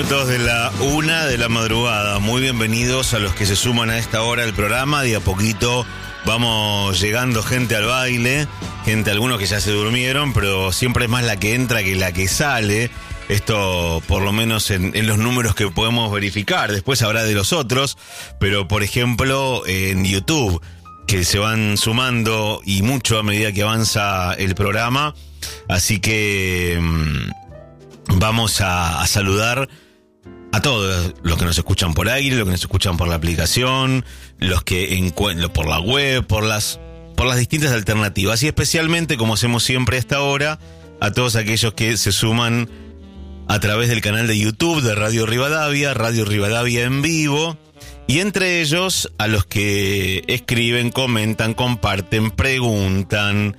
Minutos de la 1 de la madrugada. Muy bienvenidos a los que se suman a esta hora del programa. De a poquito vamos llegando gente al baile, algunos que ya se durmieron, pero siempre es más la que entra que la que sale. Esto por lo menos en los números que podemos verificar. Después habrá de los otros, pero por ejemplo en YouTube, que se van sumando y mucho a medida que avanza el programa. Así que vamos a saludar a todos los que nos escuchan por aire, los que nos escuchan por la aplicación, los que por la web, por las distintas alternativas, y especialmente, como hacemos siempre a esta hora, a todos aquellos que se suman a través del canal de YouTube de Radio Rivadavia en vivo, y entre ellos a los que escriben, comentan, comparten, preguntan,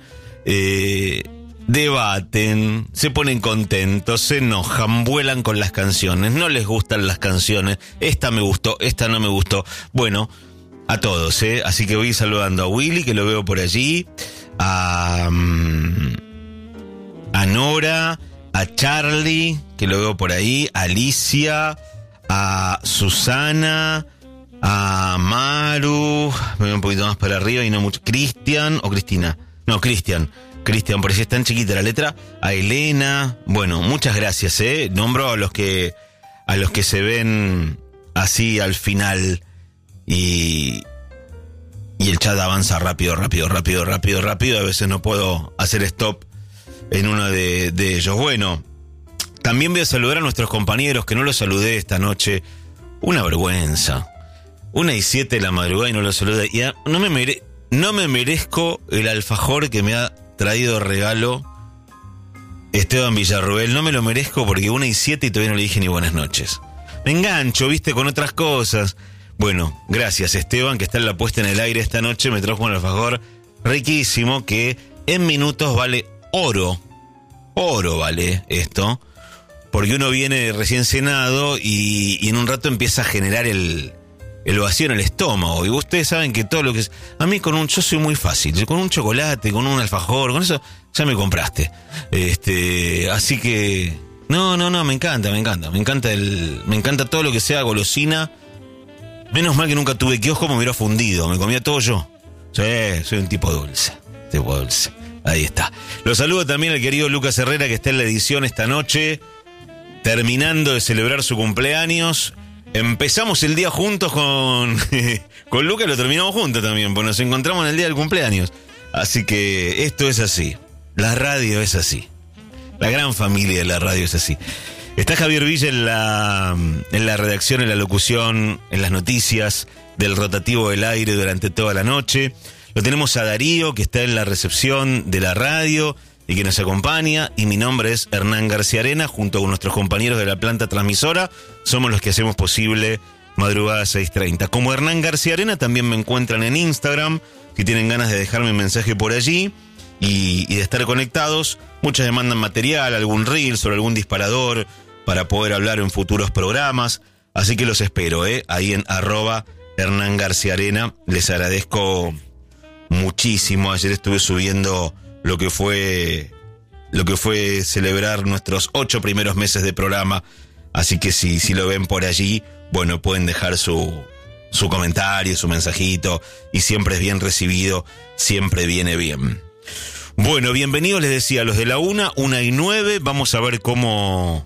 debaten, se ponen contentos, se enojan, vuelan con las canciones, no les gustan las canciones, esta me gustó, esta no me gustó. Bueno, a todos, así que voy saludando a Willy, que lo veo por allí, a Nora, a Charlie, que lo veo por ahí, a Alicia, a Susana, a Maru, me voy un poquito más para arriba y no mucho, Cristian o Cristina, no, Cristian, por eso es tan chiquita la letra, a Elena. Bueno, muchas gracias, nombro a los que se ven así al final y el chat avanza rápido, a veces no puedo hacer stop en uno de ellos. Bueno, también voy a saludar a nuestros compañeros que no los saludé esta noche. Una vergüenza, 1:07 de la madrugada y no los saludé. Y no me merezco el alfajor que me ha traído regalo Esteban Villarroel, no me lo merezco porque 1:07 y todavía no le dije ni buenas noches. Me engancho, viste, con otras cosas. Bueno, gracias Esteban, que está en la puesta en el aire esta noche, me trajo un alfajor riquísimo que en minutos vale oro vale esto, porque uno viene recién cenado y en un rato empieza a generar el vacío en el estómago, y ustedes saben que todo lo que es, a mí yo soy muy fácil, con un chocolate, con un alfajor, con eso ya me compraste, así que no, me encanta todo lo que sea golosina. Menos mal que nunca tuve kiosco, me hubiera fundido, me comía todo yo. Sí, soy un tipo dulce. Ahí está. Lo saludo también al querido Lucas Herrera, que está en la edición esta noche, terminando de celebrar su cumpleaños. Empezamos el día juntos con Lucas, lo terminamos juntos también, porque nos encontramos en el día del cumpleaños. Así que esto es así. La radio es así. La gran familia de la radio es así. Está Javier Villa en la redacción, en la locución, en las noticias del rotativo del aire durante toda la noche. Lo tenemos a Darío, que está en la recepción de la radio y que nos acompaña, y mi nombre es Hernán García Arena, junto con nuestros compañeros de la planta transmisora, somos los que hacemos posible Madrugada 6:30. Como Hernán García Arena también me encuentran en Instagram, si tienen ganas de dejarme un mensaje por allí y de estar conectados. Muchos demandan material, algún reel sobre algún disparador para poder hablar en futuros programas, así que los espero, ahí en @Hernán García Arena. Les agradezco muchísimo. Ayer estuve subiendo lo que fue celebrar nuestros 8 primeros meses de programa, así que si lo ven por allí, bueno, pueden dejar su comentario, su mensajito, y siempre es bien recibido, siempre viene bien. Bueno, bienvenidos, les decía, a los de la 1:09, vamos a ver cómo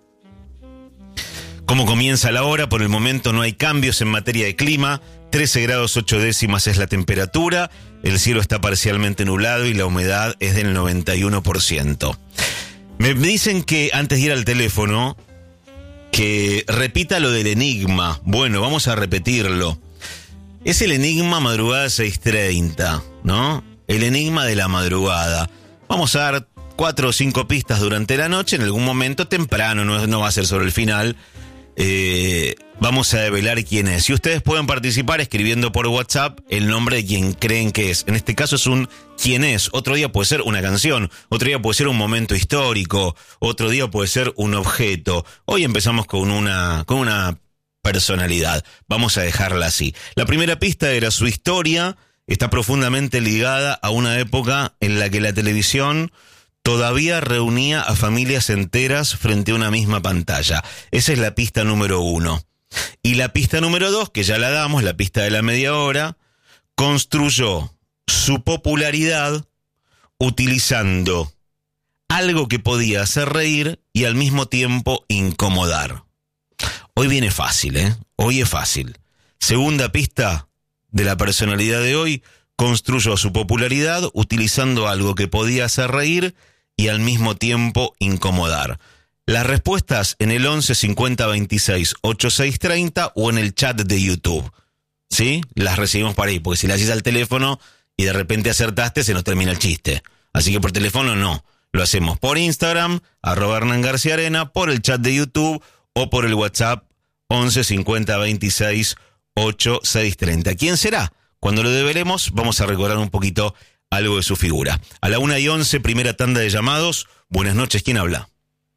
comienza la hora. Por el momento no hay cambios en materia de clima, 13 grados 8 décimas es la temperatura, el cielo está parcialmente nublado y la humedad es del 91%. Me dicen que antes de ir al teléfono, que repita lo del enigma. Bueno, vamos a repetirlo. Es el enigma madrugada 6:30, ¿no? El enigma de la madrugada. Vamos a dar 4 o 5 pistas durante la noche, en algún momento temprano, no va a ser sobre el final. Vamos a develar quién es. Y ustedes pueden participar escribiendo por WhatsApp el nombre de quien creen que es. En este caso es un quién es. Otro día puede ser una canción, otro día puede ser un momento histórico, otro día puede ser un objeto. Hoy empezamos con una personalidad. Vamos a dejarla así. La primera pista era su historia. Está profundamente ligada a una época en la que la televisión todavía reunía a familias enteras frente a una misma pantalla. Esa es la pista número 1. Y la pista número 2, que ya la damos, la pista de la media hora, construyó su popularidad utilizando algo que podía hacer reír y al mismo tiempo incomodar. Hoy viene fácil, ¿eh? Hoy es fácil. Segunda pista de la personalidad de hoy, construyó su popularidad utilizando algo que podía hacer reír y al mismo tiempo incomodar. Las respuestas en el 11 50 26 86 30 o en el chat de YouTube. ¿Sí? Las recibimos para ahí, porque si las haces al teléfono y de repente acertaste, se nos termina el chiste. Así que por teléfono no. Lo hacemos por Instagram, @Hernán García Arena, por el chat de YouTube o por el WhatsApp 11 50 26 86 30. ¿Quién será? Cuando lo develemos, vamos a recordar un poquito algo de su figura. A la 1:11, primera tanda de llamados. Buenas noches, ¿quién habla?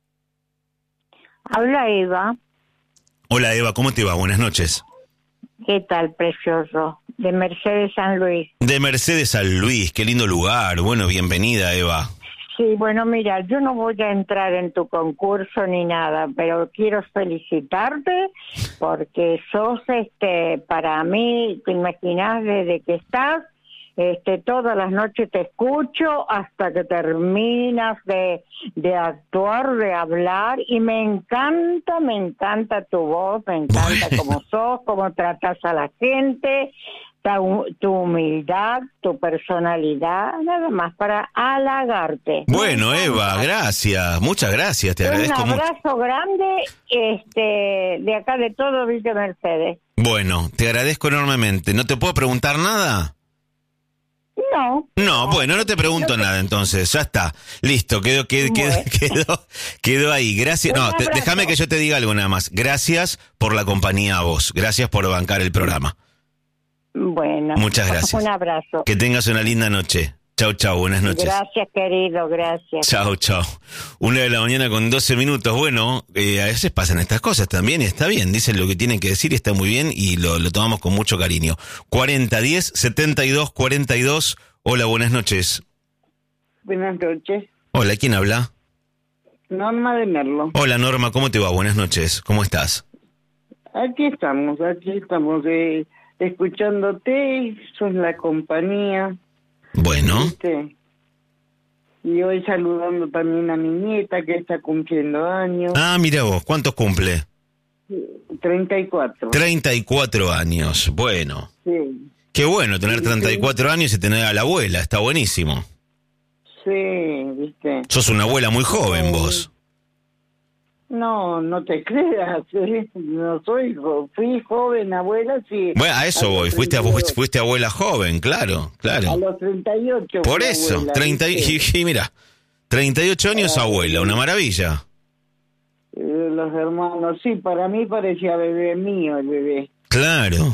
Habla Eva. Hola Eva, ¿cómo te va? Buenas noches. ¿Qué tal, precioso? De Mercedes San Luis. De Mercedes San Luis, qué lindo lugar. Bueno, bienvenida Eva. Sí, bueno, mira, yo no voy a entrar en tu concurso ni nada, pero quiero felicitarte porque sos, para mí, te imaginás desde que estás, todas las noches te escucho hasta que terminas de actuar, de hablar, y me encanta tu voz, me encanta cómo sos, cómo tratas a la gente, tu humildad, tu personalidad, nada más para halagarte. Bueno, Eva, gracias, muchas gracias, te agradezco mucho. Un abrazo grande, de acá de todo Villa Mercedes. Bueno, te agradezco enormemente. ¿No te puedo preguntar nada? No, bueno, no te pregunto nada entonces, ya está, listo, quedó ahí, gracias, no, déjame que yo te diga algo nada más, gracias por la compañía a vos, gracias por bancar el programa. Bueno, muchas gracias. Un abrazo. Que tengas una linda noche. Chau, buenas noches. Gracias, querido, gracias. Chau. 1:00 con 12 minutos. Bueno, a veces pasan estas cosas también y está bien. Dicen lo que tienen que decir y está muy bien y lo tomamos con mucho cariño. 4010 72 42. Hola, buenas noches. Buenas noches. Hola, ¿quién habla? Norma de Merlo. Hola, Norma, ¿cómo te va? Buenas noches. ¿Cómo estás? Aquí estamos, escuchándote, sos la compañía. Bueno. ¿Viste? Y hoy saludando también a mi nieta que está cumpliendo años. Ah, mira vos, ¿cuántos cumple? 34. 34 años, bueno. Sí. Qué bueno tener 34 años y tener a la abuela, está buenísimo. Sí, ¿viste? Sos una abuela muy joven vos. No te creas, no fui joven abuela, sí. Bueno, a eso voy, fuiste abuela joven, claro. A los 38. Por eso, abuela, y mira, 38 años abuela, una maravilla. Los hermanos, sí, para mí parecía bebé mío el bebé. Claro.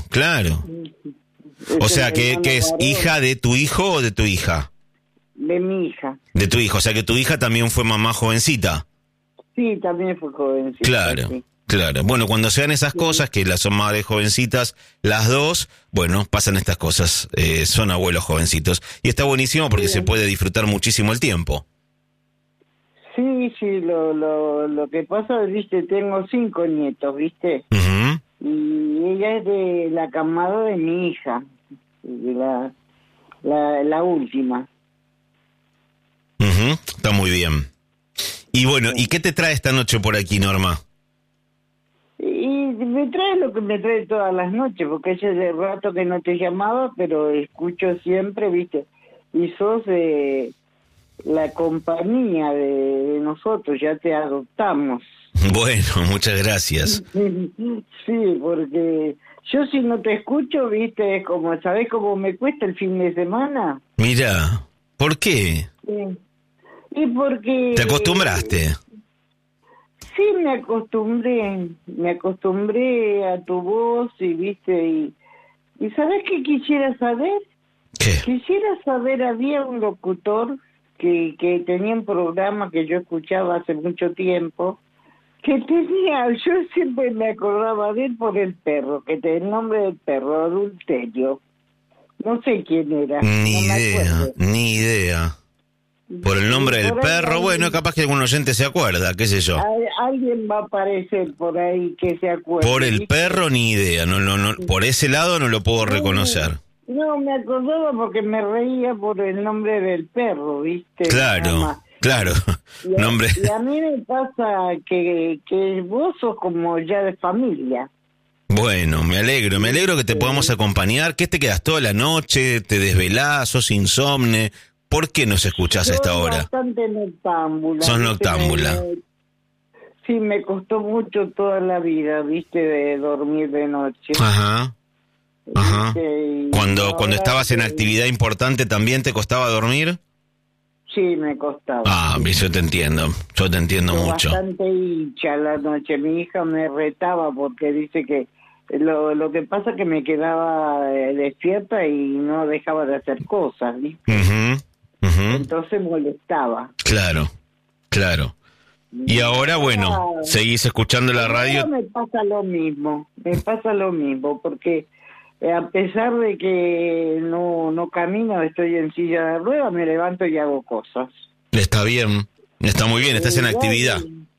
O sea, que es hija de tu hijo o de tu hija. De mi hija. De tu hijo, o sea que tu hija también fue mamá jovencita. Sí, también fue jovencita. Claro. Sí. Claro, bueno, cuando sean esas cosas, que las son madres jovencitas, las dos, bueno, pasan estas cosas, son abuelos jovencitos. Y está buenísimo porque se puede disfrutar muchísimo el tiempo. Sí, lo que pasa es, viste, tengo 5 nietos, viste. Uh-huh. Y ella es de la camada de mi hija, de la última. Uh-huh. Está muy bien. Y bueno, ¿y qué te trae esta noche por aquí, Norma? Y me trae lo que me trae todas las noches, porque hace de rato que no te llamaba, pero escucho siempre, viste, y sos la compañía de nosotros, ya te adoptamos. Bueno, muchas gracias. Sí, porque yo si no te escucho, viste, es como, ¿sabés cómo me cuesta el fin de semana? Mira, ¿por qué? Sí. Y porque... ¿Te acostumbraste? Sí, me acostumbré a tu voz y viste, y ¿sabés qué quisiera saber? ¿Qué? Quisiera saber, había un locutor que tenía un programa que yo escuchaba hace mucho tiempo, yo siempre me acordaba de él por el perro, que tenía el nombre del perro, Adulterio. No sé quién era. Ni idea. Por el nombre del Por ahí perro, bueno, capaz que algún oyente se acuerda, qué sé yo. Alguien va a aparecer por ahí que se acuerde. Por el ¿viste? perro ni idea, no, por ese lado no lo puedo reconocer. No, me acordaba porque me reía por el nombre del perro, ¿viste? Nada Claro, más. claro, Y a, nombre. y a mí me pasa que vos sos como ya de familia. Bueno, me alegro que te podamos acompañar. ¿Qué te quedas toda la noche? ¿Te desvelás? ¿Sos insomne? ¿Por qué nos escuchás a esta Soy hora? bastante noctámbula. Sos ¿viste? noctámbula. Sí, me costó mucho toda la vida, ¿viste? De dormir de noche. Ajá, ajá. ¿Viste? Y Cuando ahora estabas en que- actividad importante, ¿también te costaba dormir? Sí, me costaba. Ah, yo te entiendo mucho. Bastante hincha la noche. Mi hija me retaba porque dice que lo que pasa es que me quedaba despierta y no dejaba de hacer cosas, ¿viste? Ujú, ujú. Entonces molestaba. Claro, claro. Y ahora, bueno, seguís escuchando la radio. Ahora me pasa lo mismo, porque a pesar de que no camino, estoy en silla de ruedas, me levanto y hago cosas. Está bien, está muy bien, estás en Igual, actividad.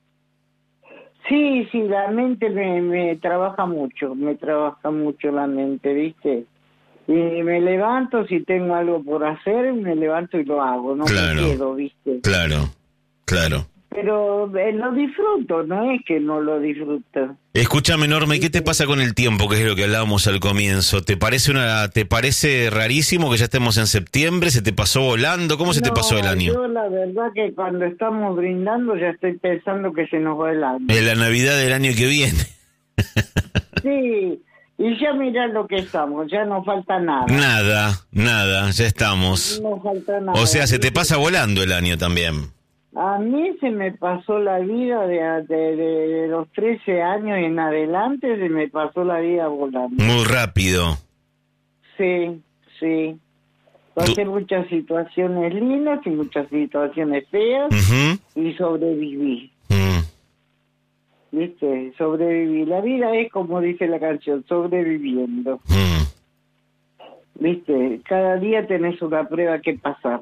Sí, la mente me trabaja mucho la mente, ¿viste? Y me levanto, si tengo algo por hacer, me levanto y lo hago, no Claro. me quedo, ¿viste? Claro, claro. Pero lo disfruto, no es que no lo disfruto. Escúchame, Norma, ¿y qué te pasa con el tiempo, que es lo que hablábamos al comienzo? ¿Te parece rarísimo que ya estemos en septiembre? ¿Se te pasó volando? ¿Cómo se te pasó el año? Yo la verdad que cuando estamos brindando ya estoy pensando que se nos va el año. La Navidad del año que viene. Sí, y ya mirá lo que estamos, ya no falta nada. Nada, ya estamos. No falta nada. O sea, se te ¿viste? pasa volando el año también. A mí se me pasó la vida de los 13 años en adelante, se me pasó la vida volando. Muy rápido. Sí. Pasé muchas situaciones lindas y muchas situaciones feas Ujú. y sobreviví. Mm, ¿Viste? Sobreviví. La vida es como dice la canción, sobreviviendo. ¿Viste? Cada día tenés una prueba que pasar.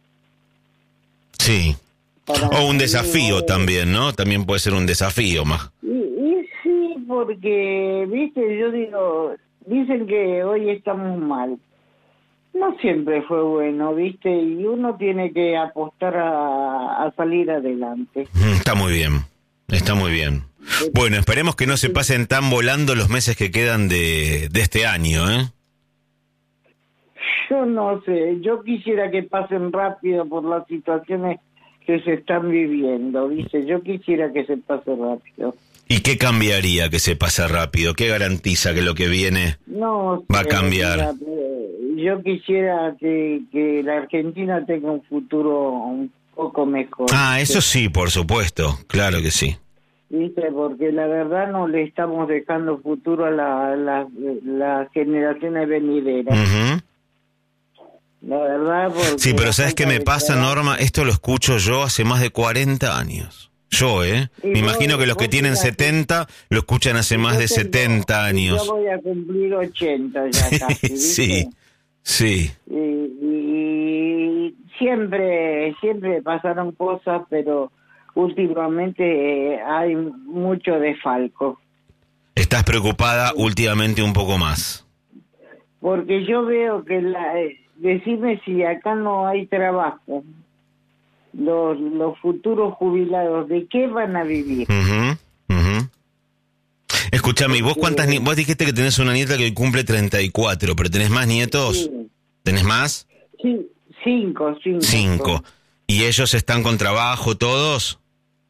Sí. Para O un mí, desafío también, ¿no? También puede ser un desafío más. Y sí, porque, ¿viste? Yo digo, dicen que hoy estamos mal. No siempre fue bueno, ¿viste? Y uno tiene que apostar a salir adelante. Está muy bien, está muy bien. Bueno, esperemos que no se pasen tan volando los meses que quedan de este año, ¿eh? Yo no sé, yo quisiera que pasen rápido por las situaciones que se están viviendo, ¿viste? Yo quisiera que se pase rápido. ¿Y qué cambiaría que se pase rápido? ¿Qué garantiza que lo que viene No va a sé, cambiar? mira, yo quisiera que la Argentina tenga un futuro un poco mejor. Ah, eso sí, por supuesto, claro que sí. ¿Viste? Porque la verdad no le estamos dejando futuro a las generaciones venideras. Ujú. La verdad, porque Sí, pero la ¿sabes qué falta me de pasa, trabajo- Norma? Esto lo escucho yo hace más de 40 años. Yo, ¿eh? Y Me imagino vos- que los que vos tienen fíjate. 70 lo escuchan hace más Yo de tengo- 70 años. Yo voy a cumplir 80 ya casi, ¿viste? Sí, sí. Y siempre pasaron cosas, pero últimamente hay mucho desfalco. Estás preocupada últimamente un poco más. Porque yo veo que decime si acá no hay trabajo. Los futuros jubilados, ¿de qué van a vivir? Ujú, ujú. Escúchame, ¿y vos vos dijiste que tenés una nieta que hoy cumple 34, pero tenés más nietos? Sí. ¿Tenés más? Sí, cinco. 5. ¿Y ellos están con trabajo todos?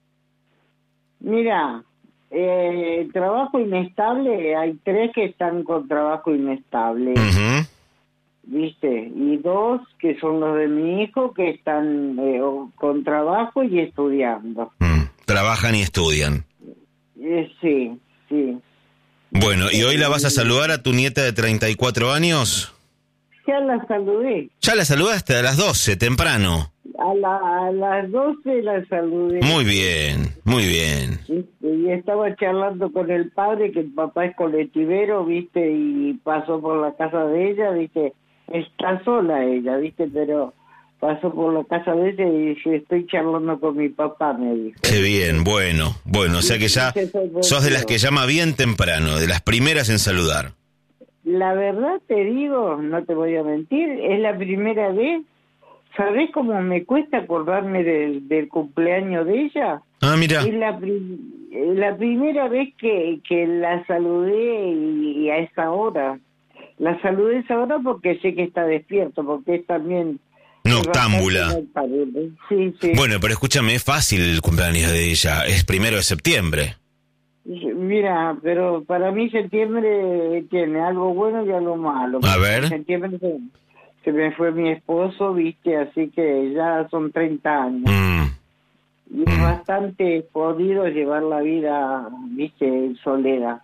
Mira, trabajo inestable, hay 3 que están con trabajo inestable, Ujú. ¿viste? Y 2 que son los de mi hijo que están con trabajo y estudiando. Trabajan y estudian. Sí. Bueno, ¿y hoy la vas a saludar a tu nieta de 34 años? Ya la saludé. Ya la saludaste a las 12, temprano. A las 12 la saludé. Muy bien, muy bien. Y estaba charlando con el padre, que el papá es colectivero, ¿viste? Y pasó por la casa de ella, ¿viste? Está sola ella, ¿viste? Pero pasó por la casa de ella y dice, estoy charlando con mi papá, me dijo. Qué bien, bueno, o sea que ya sos de las que llama bien temprano, de las primeras en saludar. La verdad te digo, no te voy a mentir, es la primera vez. ¿Sabés cómo me cuesta acordarme del cumpleaños de ella? Ah, mira. Es la primera vez que la saludé y a esa hora. La saludé a esa hora porque sé que está despierto, porque es también... Noctámbula. Sí, sí. Bueno, pero escúchame, es fácil el cumpleaños de ella, es 1 de septiembre. Mira, pero para mí septiembre tiene algo bueno y algo malo. A ver. En septiembre se me fue mi esposo, viste, así que ya son 30 años. Y es bastante jodido llevar la vida, viste, en soledad.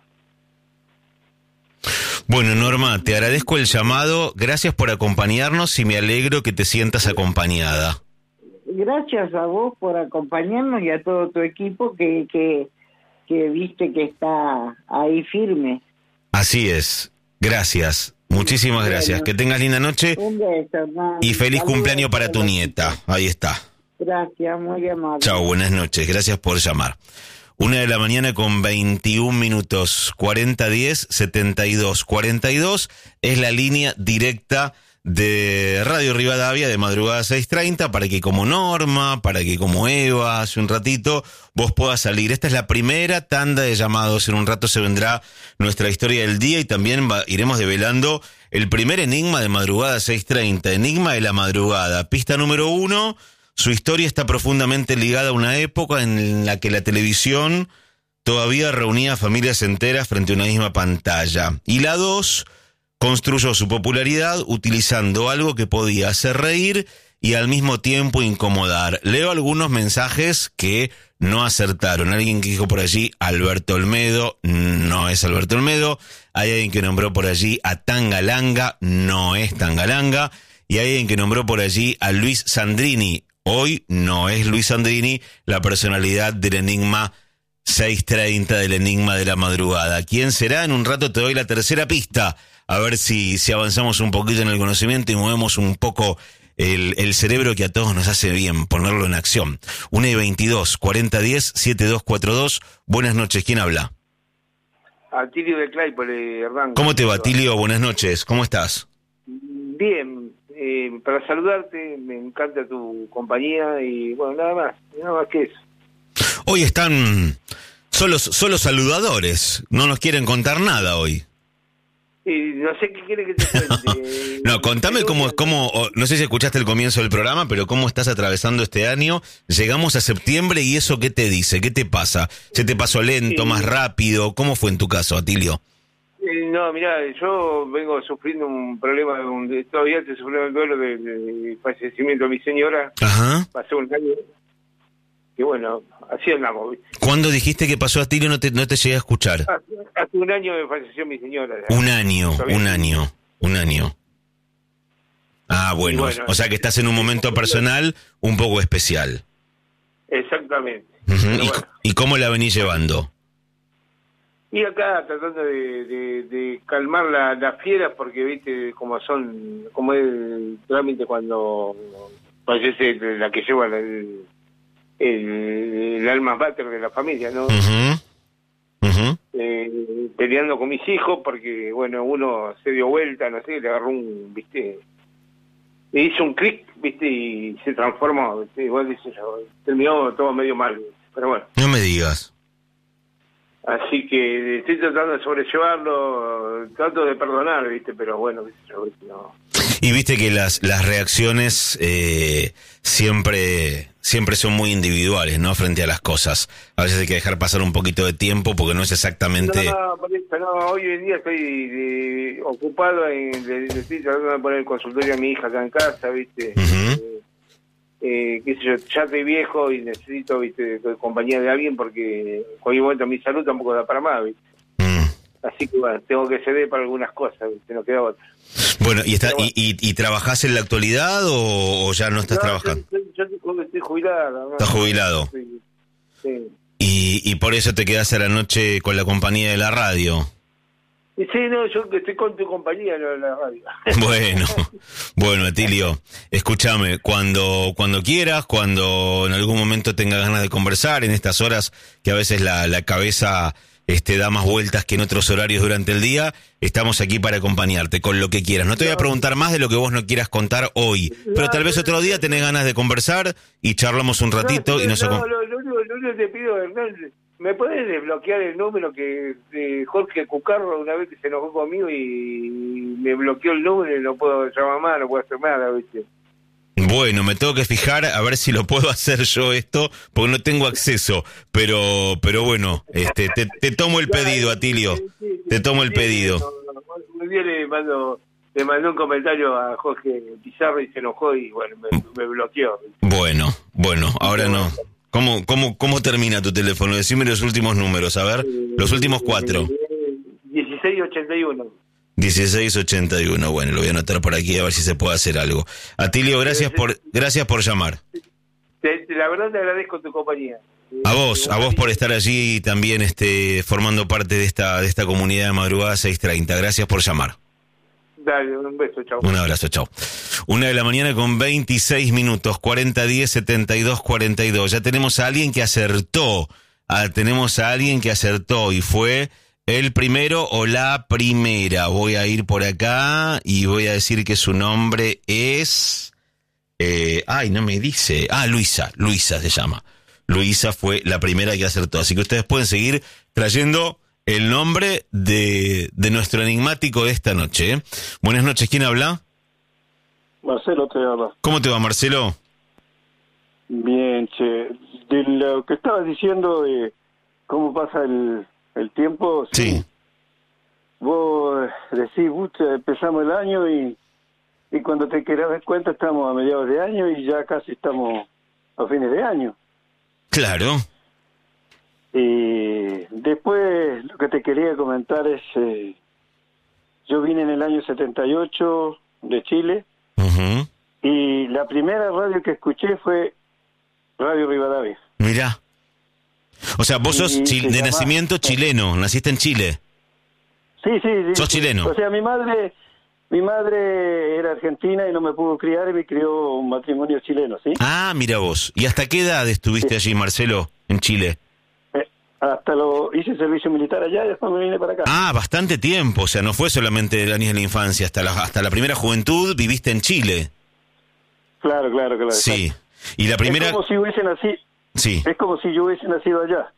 Bueno, Norma, te agradezco el llamado, gracias por acompañarnos y me alegro que te sientas acompañada. Gracias a vos por acompañarnos y a todo tu equipo que viste que está ahí firme. Así es, gracias, muchísimas gracias. Que tengas linda noche Un beso, hermano. y feliz Saludos cumpleaños para a tu los nieta. chicos. Ahí está. Gracias, muy amable. Chao, buenas noches, gracias por llamar. 1:00 con 21 minutos, 4010-7242 es la línea directa de Radio Rivadavia de madrugada 6:30 para que como Norma, para que como Eva hace un ratito, vos puedas salir. Esta es la primera tanda de llamados, en un rato se vendrá nuestra historia del día y también iremos develando el primer enigma de madrugada 6:30, enigma de la madrugada, pista número 1. Su historia está profundamente ligada a una época en la que la televisión todavía reunía a familias enteras frente a una misma pantalla. Y la 2 construyó su popularidad utilizando algo que podía hacer reír y al mismo tiempo incomodar. Leo algunos mensajes que no acertaron. Alguien que dijo por allí Alberto Olmedo, no es Alberto Olmedo. Hay alguien que nombró por allí a Tangalanga, no es Tangalanga. Y hay alguien que nombró por allí a Luis Sandrini. Hoy no es Luis Sandrini la personalidad del enigma 6:30, del enigma de la madrugada. ¿Quién será? En un rato te doy la tercera pista. A ver si avanzamos un poquito en el conocimiento y movemos un poco el cerebro que a todos nos hace bien, ponerlo en acción. 1:22, 4010-7242. Buenas noches, ¿quién habla? Atilio de Claypole, Hernán. ¿Cómo te va, Atilio? Buenas noches, ¿cómo estás? Bien, para saludarte, me encanta tu compañía y bueno, nada más que eso. Hoy están solo saludadores, no nos quieren contar nada hoy. No sé qué quiere que te cuente. No, contame cómo, no sé si escuchaste el comienzo del programa, pero cómo estás atravesando este año. Llegamos a septiembre y eso, ¿qué te dice? ¿Qué te pasa? ¿Se te pasó lento, más rápido? ¿Cómo fue en tu caso, Atilio? No, mirá, yo vengo sufriendo un problema, todavía estoy sufriendo el duelo de fallecimiento de mi señora. Ajá. Pasó un año. Y bueno, así andamos, ¿viste? ¿Cuándo dijiste que pasó, Atilio? No te llegué a escuchar. Hace un año me falleció mi señora. Un año. Ah, bueno, o sea que estás en un momento personal un poco especial. Exactamente. Uh-huh. Bueno. ¿Y cómo la venís llevando? Y acá tratando de calmar las fieras porque viste como es el trámite cuando fallece la que lleva el alma mater de la familia, ¿no? Uh-huh. Uh-huh. Peleando con mis hijos porque bueno, uno se dio vuelta, no sé, le agarró le hizo un clic, viste, y se transformó, viste, igual dice yo, terminó todo medio mal, pero bueno. No me digas. Así que estoy tratando de sobrellevarlo, trato de perdonar, ¿viste? Pero bueno, qué sé yo, ¿viste? No. Y viste que las reacciones siempre son muy individuales, ¿no? Frente a las cosas. A veces hay que dejar pasar un poquito de tiempo porque no es exactamente... No, por eso, hoy en día estoy ocupado, estoy tratando de poner el consultorio a mi hija acá en casa, ¿viste? Uh-huh. Qué sé yo, ya estoy viejo y necesito, viste, compañía de alguien porque en cualquier momento mi salud tampoco da para más, ¿viste? Así que bueno, tengo que ceder para algunas cosas, ¿viste? No queda otra. Bueno, ¿y trabajás en la actualidad o ya no estás trabajando? Yo estoy jubilado. ¿No? ¿Estás jubilado? Sí. Y por eso te quedás a la noche con la compañía de la radio. Y sí, no, yo que estoy con tu compañía en la radio. Bueno, Atilio, escúchame, cuando quieras, cuando en algún momento tengas ganas de conversar, en estas horas que a veces la cabeza da más vueltas que en otros horarios durante el día, estamos aquí para acompañarte con lo que quieras. No te voy a preguntar más de lo que vos no quieras contar hoy, pero tal vez otro día tenés ganas de conversar y charlamos un ratito y nos acompañamos. Lo único que te pido, Hernán, ¿me podés desbloquear el número que de Jorge Cucarro una vez que se enojó conmigo y me bloqueó el número y no puedo llamar más, no puedo hacer nada, ¿viste? Bueno, me tengo que fijar a ver si lo puedo hacer yo esto, porque no tengo acceso, pero bueno, te tomo el pedido, Atilio, te tomo el pedido. Un día le mandó un comentario a Jorge Pizarro y se enojó y bueno, me bloqueó. Bueno, ahora no. ¿Cómo termina tu teléfono? Decime los últimos números, a ver, los últimos 4. 1681. 1681, bueno, lo voy a anotar por aquí a ver si se puede hacer algo. Atilio, gracias por llamar. La verdad te agradezco tu compañía. A vos por estar allí y también formando parte de esta comunidad de Madrugada 630. Gracias por llamar. Dale, un beso, chao. Un abrazo, chao. 1:00 con 26 minutos, 4010-7242. Ya tenemos a alguien que acertó. Y fue el primero o la primera. Voy a ir por acá y voy a decir que su nombre es... no me dice. Luisa se llama. Luisa fue la primera que acertó. Así que ustedes pueden seguir trayendo el nombre de nuestro enigmático de esta noche, ¿eh? Buenas noches, ¿quién habla? Marcelo te habla. ¿Cómo te va, Marcelo? Bien, che. De lo que estabas diciendo de cómo pasa el tiempo, sí. Vos decís, empezamos el año y cuando te querés dar cuenta estamos a mediados de año y ya casi estamos a fines de año. Claro. Y después lo que te quería comentar es, yo vine en el año 78 de Chile. Uh-huh. Y la primera radio que escuché fue Radio Rivadavia. Mirá. O sea, vos sos de nacimiento chileno, naciste en Chile. Sí. ¿Sos chileno? O sea, mi madre era argentina y no me pudo criar y me crió un matrimonio chileno, ¿sí? Mira vos. ¿Y hasta qué edad estuviste allí, Marcelo, en Chile? Hice servicio militar allá y después me vine para acá. Bastante tiempo. O sea, no fue solamente el año de la infancia. Hasta la primera juventud viviste en Chile. Claro. Sí. Y la primera... Es como si hubiese nacido... Sí. Es como si yo hubiese nacido allá.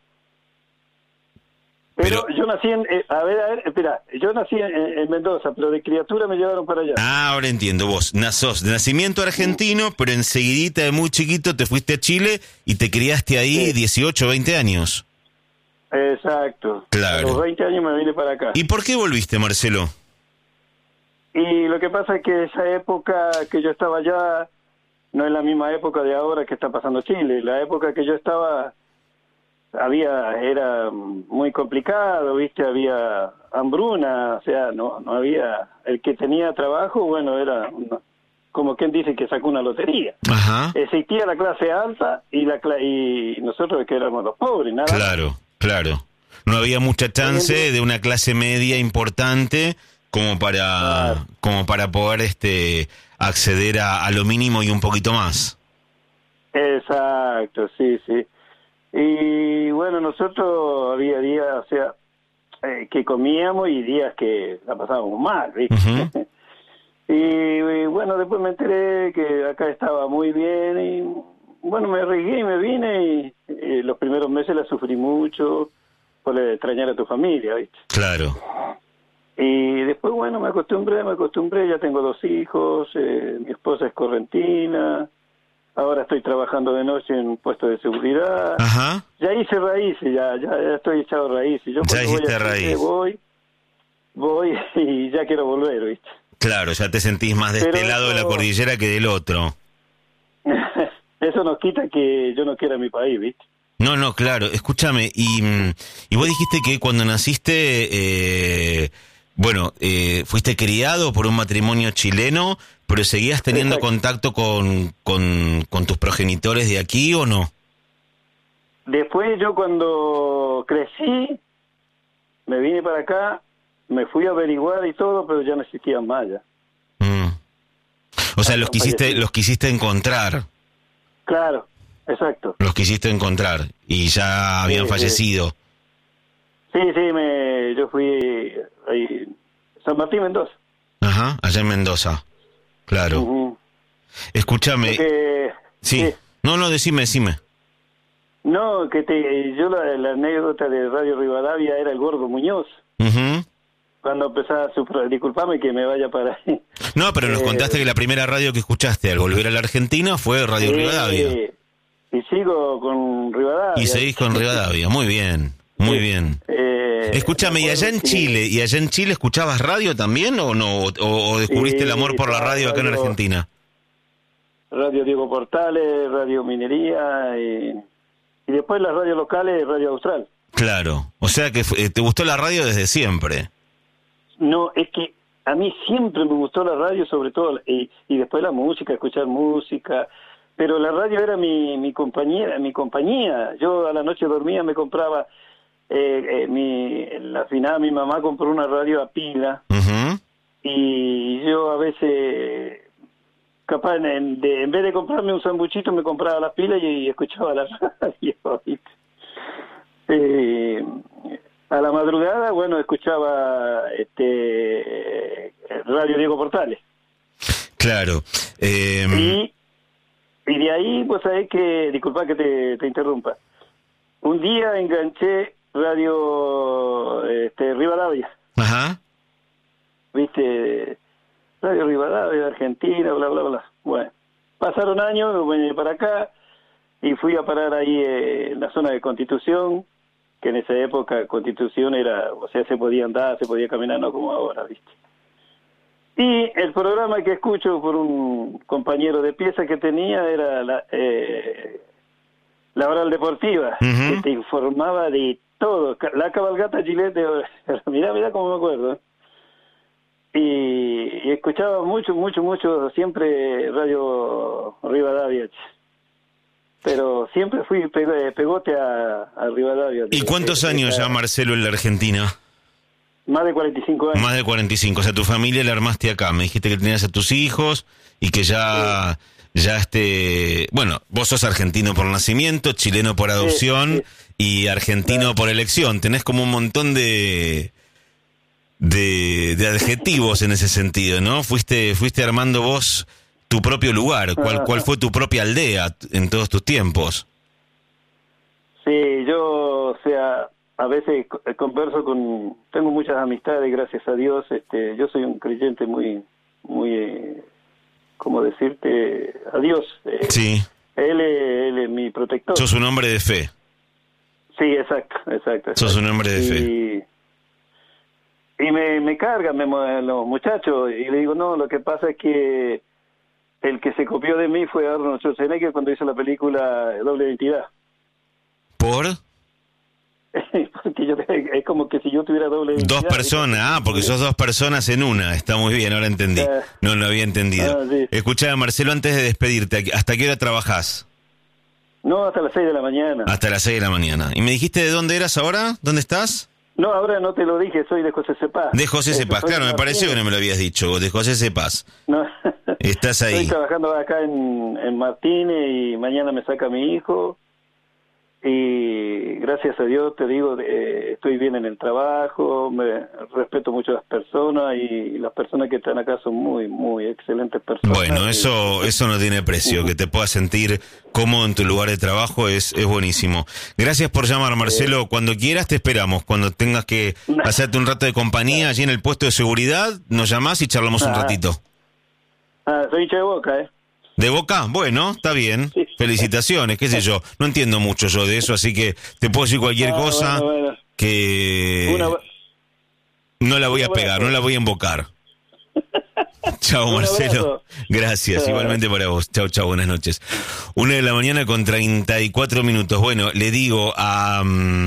Pero yo nací yo nací en Mendoza, pero de criatura me llevaron para allá. Ahora entiendo, vos sos de nacimiento argentino, pero enseguidita de muy chiquito te fuiste a Chile y te criaste ahí 18, 20 años. Exacto. Claro. A los 20 años me vine para acá. ¿Y por qué volviste, Marcelo? Y lo que pasa es que esa época que yo estaba allá no es la misma época de ahora que está pasando Chile. La época que yo estaba era muy complicado, ¿viste? Había hambruna, o sea, no había... El que tenía trabajo, bueno, era como quien dice que sacó una lotería. Ajá. Existía la clase alta y nosotros que éramos los pobres, nada. Claro. No había mucha chance de una clase media importante como para poder acceder a lo mínimo y un poquito más. Exacto, sí. Y bueno, nosotros había días, o sea, que comíamos y días que la pasábamos mal, ¿viste? Uh-huh. y bueno, después me enteré que acá estaba muy bien y bueno, me arriesgué y me vine y los primeros meses la sufrí mucho por extrañar a tu familia, ¿viste? Claro. Y después, bueno, me acostumbré, ya tengo 2 hijos, mi esposa es correntina, ahora estoy trabajando de noche en un puesto de seguridad. Ajá. Ya hice raíces, ya estoy echado raíces. Yo ya hiciste raíz. Voy y ya quiero volver, ¿viste? Claro, ya te sentís más de este lado de la cordillera que del otro. Eso no quita que yo no quiera mi país, ¿viste? No, claro. Escúchame, y vos dijiste que cuando naciste, fuiste criado por un matrimonio chileno, pero seguías teniendo Exacto. contacto con tus progenitores de aquí, ¿o no? Después yo cuando crecí, me vine para acá me fui a averiguar y todo, pero ya no existían más ya. O sea, los quisiste encontrar. Claro, exacto. Los quisiste encontrar y ya habían fallecido. Sí, yo fui ahí, San Martín, Mendoza. Ajá, allá en Mendoza. Claro. Uh-huh. Escúchame. Sí. No, decime. No, yo la anécdota de Radio Rivadavia era el Gordo Muñoz. Uh-huh. Cuando empezaba disculpame que me vaya para ahí. No, pero nos contaste que la primera radio que escuchaste al volver a la Argentina fue Radio Rivadavia. Y sigo con Rivadavia. Y seguís con Rivadavia, muy bien, muy bien. Escúchame, ¿y allá en Chile escuchabas radio también o no? ¿O descubriste el amor por la radio acá en Argentina? Radio Diego Portales, Radio Minería y después las radios locales, Radio Austral. Claro, o sea que te gustó la radio desde siempre. No, es que a mí siempre me gustó la radio, sobre todo, y después la música, escuchar música, pero la radio era mi compañía. Yo a la noche dormía, me compraba, la final mi mamá compró una radio a pila, uh-huh. Y yo a veces, capaz, en vez de comprarme un sanguchito, me compraba las pilas y escuchaba la radio, ¿viste? A la madrugada, bueno, escuchaba Radio Diego Portales. Claro. Y de ahí, pues sabés que, disculpa que te interrumpa, un día enganché Radio Rivadavia. Ajá. ¿Viste? Radio Rivadavia, Argentina, bla, bla, bla. Bueno, pasaron años, me vine para acá y fui a parar ahí en la zona de Constitución, que en esa época Constitución era, o sea, se podía andar, se podía caminar, no como ahora, ¿viste? Y el programa que escucho por un compañero de pieza que tenía era la Oral Deportiva, uh-huh. Que te informaba de todo, la cabalgata Gillette, mirá cómo me acuerdo. Y escuchaba mucho, siempre Radio Rivadavia. Pero siempre fui pegote a Rivadavia. ¿Y cuántos años ya, Marcelo, en la Argentina? Más de 45 años. Más de 45, o sea, tu familia la armaste acá. Me dijiste que tenías a tus hijos y que bueno, vos sos argentino por nacimiento, chileno por adopción y argentino por elección. Tenés como un montón de adjetivos en ese sentido, ¿no? Fuiste armando vos tu propio lugar. ¿Cuál fue tu propia aldea en todos tus tiempos? Sí, yo, o sea, a veces converso tengo muchas amistades, gracias a Dios. Yo soy un creyente muy, ¿cómo decirte? A Dios. Sí. Él es mi protector. Sos un hombre de fe. Sí, exacto. Sos un hombre de fe. Y me cargan los muchachos y le digo, no, lo que pasa es que el que se copió de mí fue Arnold Schwarzenegger cuando hizo la película Doble Identidad. ¿Por? Porque es como que si yo tuviera doble identidad. Dos personas, porque sos dos personas en una. Está muy bien, ahora entendí. No lo había entendido. Sí. Escuchá, Marcelo, antes de despedirte, ¿hasta qué hora trabajás? No, hasta las 6 de la mañana. Hasta las 6 de la mañana. ¿Y me dijiste de dónde eras ahora? ¿Dónde estás? No, ahora no te lo dije, soy de José Cepaz. De José Cepaz, claro, me pareció que no me lo habías dicho, de José Cepaz. No. Estás ahí. Estoy trabajando acá en Martínez y mañana me saca mi hijo. Y gracias a Dios, te digo, estoy bien en el trabajo, respeto mucho a las personas y las personas que están acá son muy excelentes personas. Bueno, eso no tiene precio, que te puedas sentir cómodo en tu lugar de trabajo es buenísimo. Gracias por llamar, Marcelo, cuando quieras te esperamos, cuando tengas que hacerte un rato de compañía allí en el puesto de seguridad, nos llamás y charlamos un ratito. Soy hincha de Boca, ¿De Boca? Bueno, está bien. Sí. Felicitaciones, qué sé yo. No entiendo mucho yo de eso, así que te puedo decir cualquier cosa que no la voy a pegar, no la voy a invocar. Chao, Marcelo. Gracias, igualmente para vos. Chao, buenas noches. 1:00 a.m. con 34 minutos. Bueno, le digo a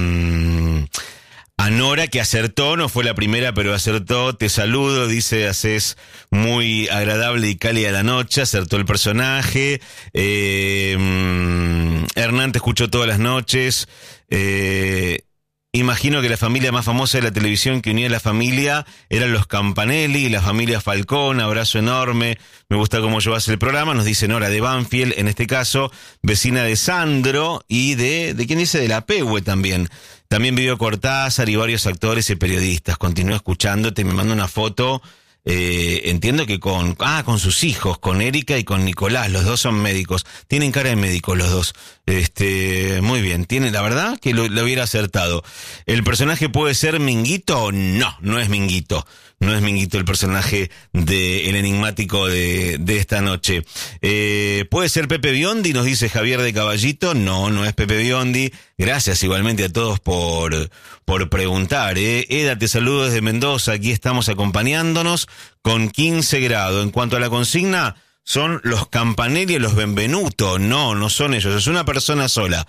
Nora, que acertó, no fue la primera, pero acertó. Te saludo, dice, haces muy agradable y cálida la noche, acertó el personaje. Hernán, te escucho todas las noches. Imagino que la familia más famosa de la televisión que unía a la familia eran los Campanelli, la familia Falcón, abrazo enorme, me gusta cómo llevas el programa, nos dice Nora de Banfield, en este caso, vecina de Sandro y ¿de quién dice? De la Pehue también. También vivió Cortázar y varios actores y periodistas. Continúo escuchándote, me manda una foto, entiendo que con sus hijos, con Erika y con Nicolás, los dos son médicos, tienen cara de médicos los dos, muy bien, la verdad que lo hubiera acertado. ¿El personaje puede ser Minguito? No es Minguito. No es Minguito el personaje el enigmático de esta noche. ¿Puede ser Pepe Biondi? Nos dice Javier de Caballito. No es Pepe Biondi. Gracias igualmente a todos por preguntar. Eda, te saludo desde Mendoza. Aquí estamos acompañándonos con 15 grados. En cuanto a la consigna, son los Campanelli y los Benvenuto. No son ellos. Es una persona sola.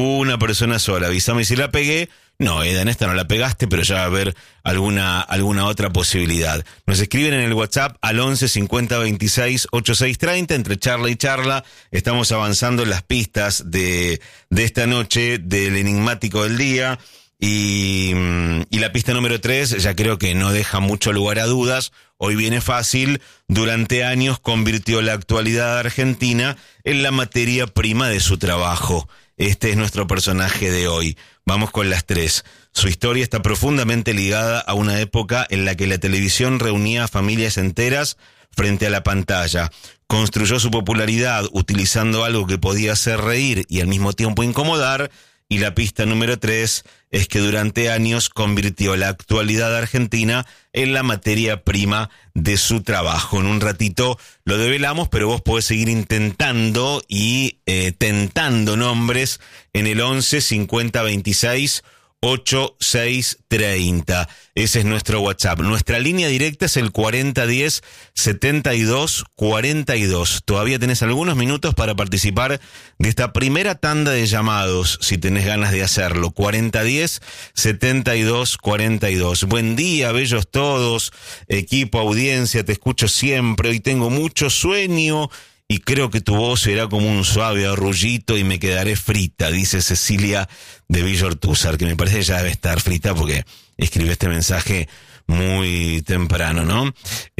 Avísame si la pegué. No, Eda, en esta no la pegaste, pero ya va a haber alguna otra posibilidad. Nos escriben en el WhatsApp al 11 50 26 86 30. Entre charla y charla estamos avanzando en las pistas de esta noche del enigmático del día. Y la pista número 3 ya creo que no deja mucho lugar a dudas. Hoy viene fácil. Durante años convirtió la actualidad argentina en la materia prima de su trabajo. Este es nuestro personaje de hoy. Vamos con las 3. Su historia está profundamente ligada a una época en la que la televisión reunía a familias enteras frente a la pantalla. Construyó su popularidad utilizando algo que podía hacer reír y al mismo tiempo incomodar. Y la pista número 3 es que durante años convirtió la actualidad argentina en la materia prima de su trabajo. En un ratito lo develamos, pero vos podés seguir intentando y tentando nombres en el 11 50 26 86 30. Ese es nuestro WhatsApp. Nuestra línea directa es el 4010 72 42. Todavía tenés algunos minutos para participar de esta primera tanda de llamados, si tenés ganas de hacerlo. 4010 72 42. Buen día, bellos todos, equipo, audiencia, te escucho siempre. Hoy tengo mucho sueño y creo que tu voz será como un suave arrullito y me quedaré frita, dice Cecilia de Villa Ortúzar, que me parece que ya debe estar frita porque escribió este mensaje muy temprano, ¿no?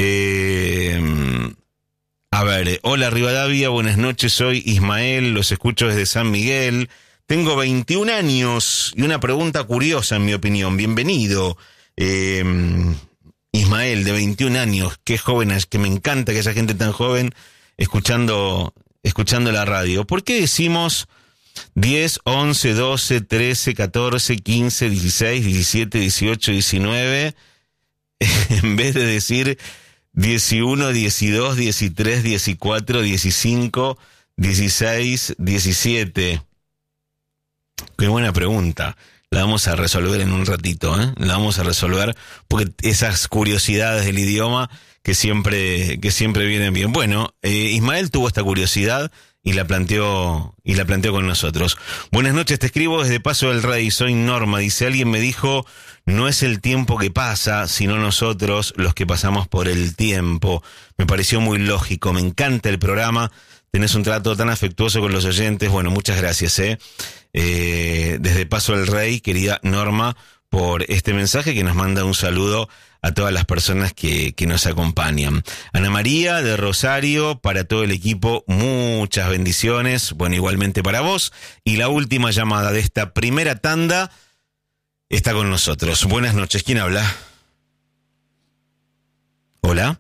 A ver, hola Rivadavia, buenas noches, soy Ismael, los escucho desde San Miguel, tengo 21 años y una pregunta curiosa en mi opinión, bienvenido. Ismael, de 21 años, qué joven es, que me encanta que haya gente tan joven escuchando la radio. ¿Por qué decimos 10, 11, 12, 13, 14, 15, 16, 17, 18, 19 en vez de decir 11, 12, 13, 14, 15, 16, 17? Qué buena pregunta. La vamos a resolver en un ratito, ¿eh? La vamos a resolver porque esas curiosidades del idioma que siempre vienen bien. Bueno, Ismael tuvo esta curiosidad y la planteó con nosotros. Buenas noches, te escribo desde Paso del Rey, soy Norma. Dice, alguien me dijo, no es el tiempo que pasa, sino nosotros los que pasamos por el tiempo. Me pareció muy lógico, me encanta el programa, tenés un trato tan afectuoso con los oyentes. Bueno, muchas gracias, desde Paso del Rey, querida Norma, por este mensaje que nos manda un saludo a todas las personas que nos acompañan. Ana María de Rosario, para todo el equipo, muchas bendiciones. Bueno, igualmente para vos. Y la última llamada de esta primera tanda está con nosotros. Buenas noches, ¿quién habla? Hola.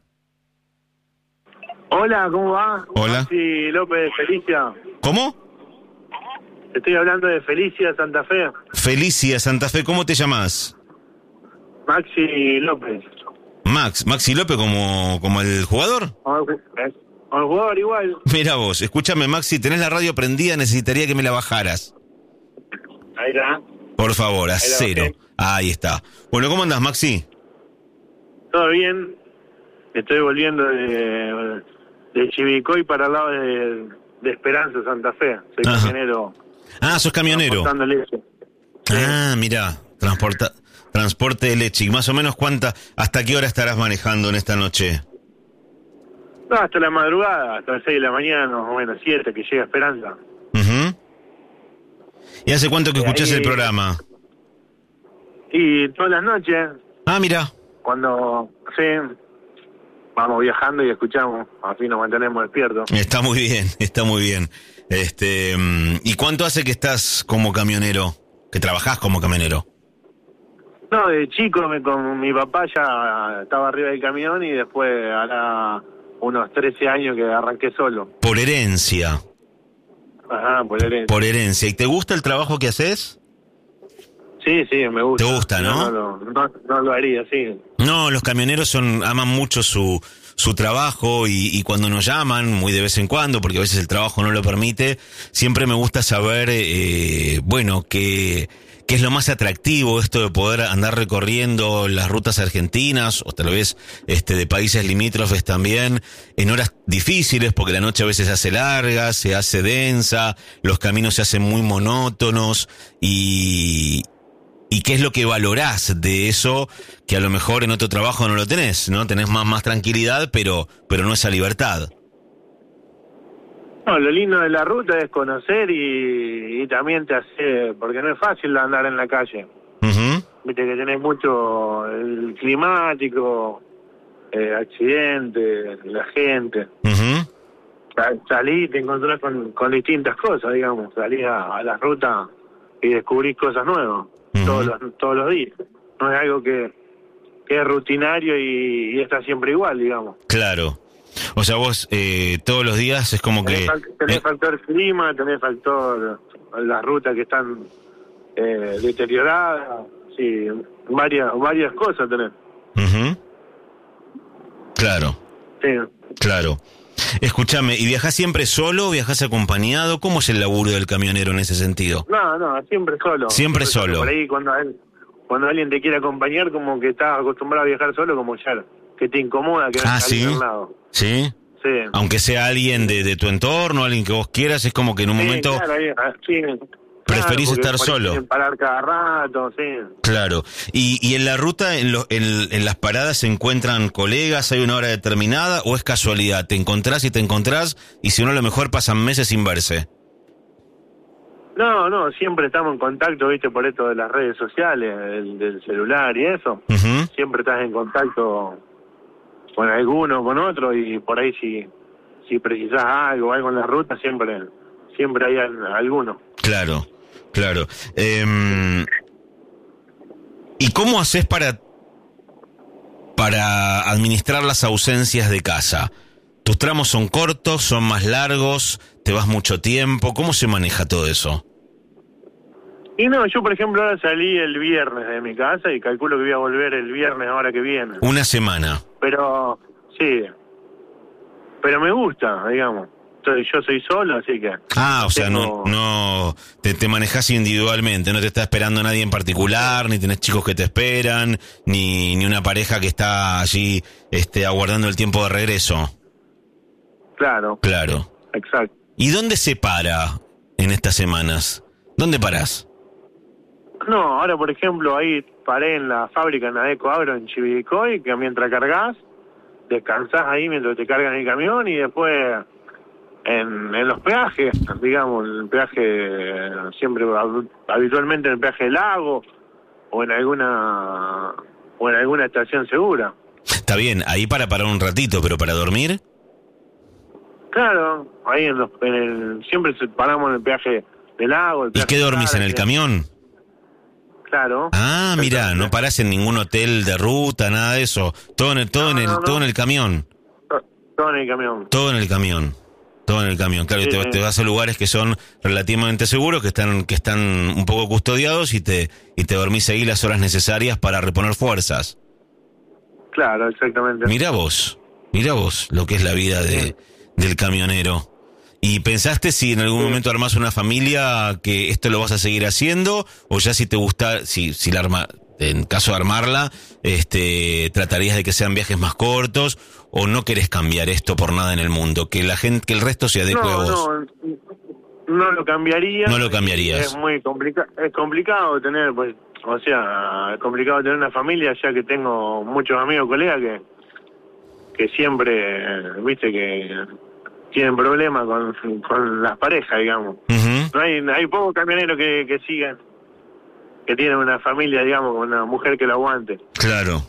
Hola, ¿cómo va? Hola. Maxi López de Felicia. ¿Cómo? Estoy hablando de Felicia, Santa Fe. Felicia, Santa Fe, ¿cómo te llamas? Maxi López. Maxi López como el jugador. Como el jugador igual. Mira vos, escúchame Maxi, tenés la radio prendida, necesitaría que me la bajaras. Ahí está. Por favor, a Ahí 0. bajé. Ahí está. Bueno, ¿cómo andás, Maxi? Todo bien. Estoy volviendo de Chivicoy para el lado de Esperanza, Santa Fe. Soy camionero. Ah, sos camionero. Transportando leche. Ah, mirá, transporte de leche. ¿Y más o menos hasta qué hora estarás manejando en esta noche? No, hasta la madrugada, hasta las 6 de la mañana, más o menos 7, que llega Esperanza. Uh-huh. ¿Y hace cuánto que escuchás ahí, el programa? Y todas las noches, Ah, mira. cuando vamos viajando y escuchamos, así nos mantenemos despiertos. Está muy bien, está muy bien. ¿Y cuánto hace que estás como camionero? ¿Que trabajás como camionero? No, de chico con mi papá ya estaba arriba del camión y después hará unos 13 años que arranqué solo. Por herencia. Ajá, por herencia. Por herencia. ¿Y te gusta el trabajo que haces? Sí, me gusta. Te gusta, ¿no? No lo haría, sí. No, los camioneros aman mucho su trabajo y cuando nos llaman, muy de vez en cuando, porque a veces el trabajo no lo permite, siempre me gusta saber, qué es lo más atractivo, esto de poder andar recorriendo las rutas argentinas, o tal vez de países limítrofes también, en horas difíciles, porque la noche a veces se hace larga, se hace densa, los caminos se hacen muy monótonos, ¿Y qué es lo que valorás de eso que a lo mejor en otro trabajo no lo tenés, ¿no? Tenés más tranquilidad, pero no esa libertad. No, lo lindo de la ruta es conocer y también te hace, porque no es fácil andar en la calle. Uh-huh. Viste que tenés mucho el climático, accidentes, la gente. Uh-huh. Salís y te encontrás con distintas cosas, digamos. Salís a la ruta y descubrís cosas nuevas. Uh-huh. Todos los días. No es algo que es rutinario y está siempre igual, digamos. Claro. O sea, vos todos los días es como que... Tenés factor clima, tenés factor las rutas que están deterioradas, sí, varias cosas tenés. Uh-huh. Claro. Sí. Claro. Escúchame, ¿y viajás siempre solo o viajás acompañado? ¿Cómo es el laburo del camionero en ese sentido? No, siempre solo. Siempre solo. Por ahí cuando alguien te quiere acompañar, como que estás acostumbrado a viajar solo, como ya que te incomoda que no ¿sí? a un lado. ¿Sí? Sí. Aunque sea alguien de tu entorno, alguien que vos quieras, es como que en un momento Claro, sí, preferís estar por ahí solo. tienen que parar cada rato, sí. Claro. Y en la ruta, en las paradas, ¿se encuentran colegas? ¿Hay una hora determinada? ¿O es casualidad? ¿Te encontrás y si no, a lo mejor pasan meses sin verse? No, siempre estamos en contacto, viste, por esto de las redes sociales, del celular y eso. Uh-huh. Siempre estás en contacto con alguno, con otro, y por ahí si precisás algo en la ruta, siempre hay alguno. Claro. ¿Y cómo haces para administrar las ausencias de casa? ¿Tus tramos son cortos, son más largos, te vas mucho tiempo? ¿Cómo se maneja todo eso? Y no, yo por ejemplo ahora salí el viernes de mi casa y calculo que voy a volver el viernes ahora que viene. Una semana. Pero, sí, pero me gusta, digamos. Yo soy solo, así que... O sea, no te manejás individualmente, no te está esperando nadie en particular, ni tenés chicos que te esperan, ni una pareja que está allí aguardando el tiempo de regreso. Claro. Exacto. ¿Y dónde se para en estas semanas? ¿Dónde parás? No, ahora por ejemplo ahí paré en la fábrica en Adeco Agro en Chivilcoy, que mientras cargas, descansás ahí mientras te cargan el camión y después en los peajes, digamos, el peaje siempre, habitualmente en el peaje del lago o en alguna estación segura. Está bien, ahí para parar un ratito, pero para dormir... Claro, ahí siempre paramos en el peaje del lago. ¿Y qué dormís en el camión? Claro. Mira, no parás en ningún hotel de ruta, nada de eso. Todo en el camión. Todo en el camión. Todo en el camión. Claro, sí, te vas a lugares que son relativamente seguros, que están un poco custodiados y te dormís ahí las horas necesarias para reponer fuerzas. Claro, exactamente. Mirá vos lo que es la vida del camionero. ¿Y pensaste si en algún momento armás una familia que esto lo vas a seguir haciendo? ¿O ya si te gusta, en caso de armarla, tratarías de que sean viajes más cortos? ¿O no querés cambiar esto por nada en el mundo? Que el resto se adecue a vos. No lo cambiaría. No lo cambiarías. Es muy complicado tener, pues, es complicado tener una familia, ya que tengo muchos amigos, colegas que siempre, viste, que tienen problemas con las parejas, digamos. Uh-huh. Hay pocos camioneros que siguen que tienen una familia, digamos, con una mujer que lo aguante. Claro.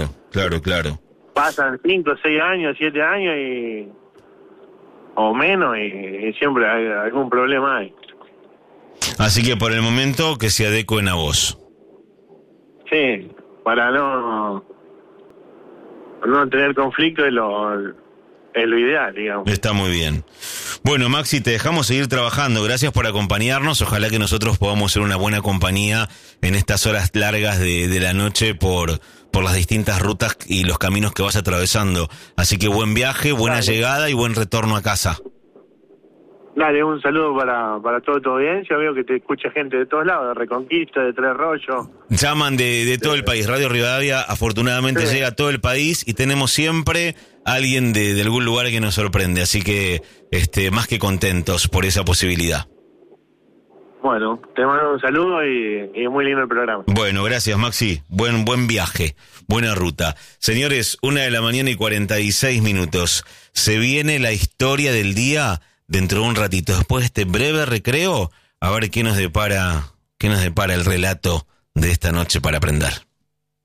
Pasan 5, 6 años, 7 años o menos y siempre hay algún problema ahí. Así que por el momento que se adecuen a vos. Sí, para no tener conflicto es lo ideal, digamos. Está muy bien. Bueno, Maxi, te dejamos seguir trabajando. Gracias por acompañarnos. Ojalá que nosotros podamos ser una buena compañía en estas horas largas de la noche por las distintas rutas y los caminos que vas atravesando. Así que buen viaje, buena llegada y buen retorno a casa. Dale, un saludo para toda tu audiencia. Veo que te escucha gente de todos lados, de Reconquista, de Tres Rollos. Llaman de todo el país. Radio Rivadavia afortunadamente llega a todo el país y tenemos siempre alguien de algún lugar que nos sorprende. Así que más que contentos por esa posibilidad. Bueno, te mando un saludo y es muy lindo el programa. Bueno, gracias, Maxi. Buen viaje, buena ruta. Señores, 1:46 a.m. Se viene la historia del día dentro de un ratito. Después de este breve recreo, a ver qué nos depara el relato de esta noche para aprender.